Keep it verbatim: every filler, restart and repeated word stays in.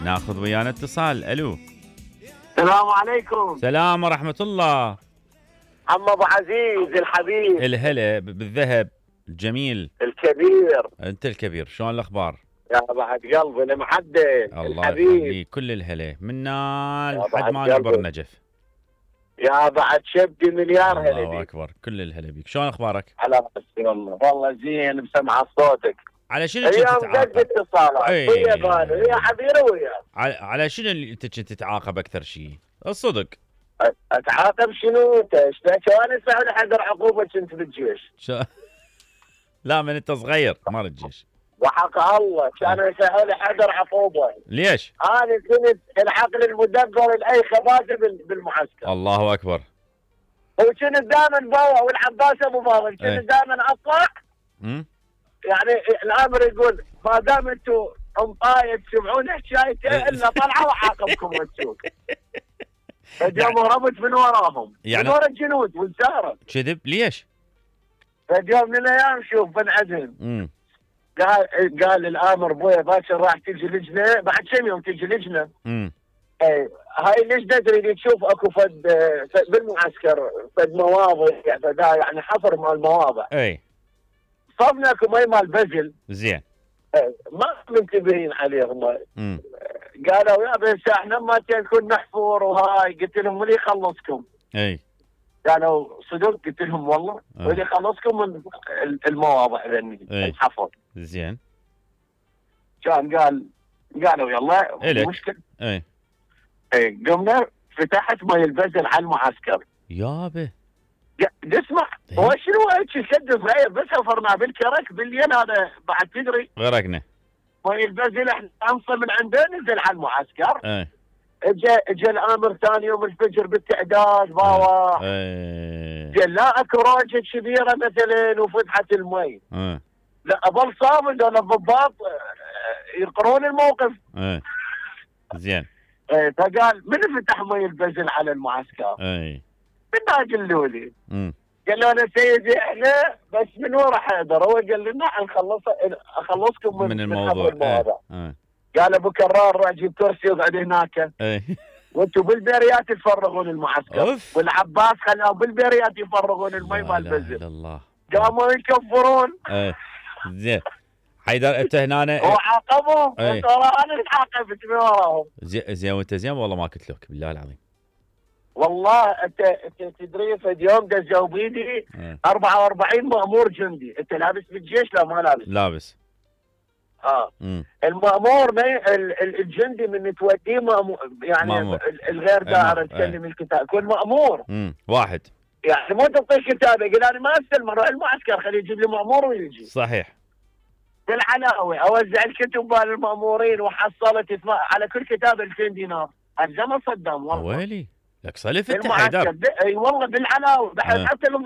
ناخذ ويانا اتصال. الو. السلام عليكم. سلام ورحمة الله. عم ابو عزيز الحبيب. الهلا بالذهب الجميل الكبير. انت الكبير، شلون الاخبار؟ يا بعد قلبي المعدل الله الحبيب. يخليك، كل الهلا من نال يا لحد بعد ما نجبر قلبي. نجف. يا بعد شبدي مليار هلا الله بيك. اكبر، كل الهلا بيك. شلون اخبارك؟ على راسي والله. والله زين بسمع صوتك. على شنو كنت ايام قد تتعاقب؟ اتصالات اي. ويا بالي ويا حبيبي ويا. على, على شنو اللي انت كنت تتعاقب اكثر شيء؟ الصدق. أ- اتعاقب شنو انت؟ ايش كان يسوي حق عقوبه كنت بالجيش؟ شو... لا من انت صغير ما الجيش. وحق الله كانوا يسوي لي حذر عقوبه. ليش؟ انا كنت العقل المدبر لاي خباثه بال- بالمعسكر. الله اكبر. وكنت دائما بابا والعباس ابو فاضل كنت ايه. دائما اطلع. امم يعني الامر يقول ما دام انتم امطايه تسمعون حكايته الا طلعوا وعاقبكم وتشوف. فجأة هربت من وراهم يعني- من ورا الجنود والزهره. كذب ليش؟ فجأة من الايام شوف بن عدن امم قال قال الامر بويا باكر راح تجي لجنه بعد كم يوم تجي لجنه. امم اي هاي اللجنه تريد تشوف اكو فد فد بالمعسكر فد مواضع يعني فدا يعني حفر مال مواضع. اي صفنا اكو مي مال بزل. زين. إيه، ما منتبهين عليهم. امم قالوا يا بس احنا ما تكون محفور وهاي. قلت لهم واللي يخلصكم؟ اي قالوا صدق؟ قلت لهم والله آه. واللي يخلصكم من المواضع ذني إيه. الحفر. زين. كان قال قالوا يلا إلك. مشكلة. اي ايه قمنا فتحت مي البزل على المعسكر. يابا. ق- اسمع إيه. هو شنو هيك شد صغير بس حفرناه بالكرك بالليل هذا بعد تدري غرقنا. مي البزل احنا انصل من عنده نزل على المعسكر. اي اجى اجى الامر ثاني يوم الفجر بالتعداد باوا. اي قال لا اكو روجه كبيره مثلا وفتحت المي. اي لا ابل صامد ولا الضباط آه، يقرون الموقف. اي زين. آه، فقال من فتح مي البزل على المعسكر؟ اي من قالوا لي؟ امم قال له انا سيدي احنا بس من ورا حيدر. هو قال لنا نخلص اخلصكم من, من من الموضوع. حفر المواضع. اي قال ابو كرار روح جيب كرسي واقعد هناك اي وانتم بالبريات تفرغون المعسكر. اوف. والعباس خلاهم بالبريات يفرغون المي لا مال اله بزل. الا الله. قاموا يكفرون اي زين. حيدر انت هنا وعاقبهم. اي. ترى انا اللي عاقبت من وراهم. زين زين وانت زين والله ما قلت لك بالله العظيم. والله انت انت تدري في اليوم دزوا بيدي اي. أربعة وأربعين مأمور جندي. انت لابس بالجيش؟ لا ما لابس. لابس. اه امم المأمور ما ي- ال- ال- الجندي من توديه مأمور يعني مأمور. ال- الغير دائر مأمور. تسلم الكتاب يكون مأمور. امم واحد. يعني مو تعطيه كتابه يقول انا ما استلم اروح المعسكر خليه يجيب لي مأمور ويجي. صحيح. بالعلاوه اوزع الكتب مال المأمورين وحصلت اسماء على كل كتاب ألفين دينار. الزمن صدام والله. ويلي لك صلف انت المعسكر حيدر. اي والله بالعلاوه بحيث آه. حتى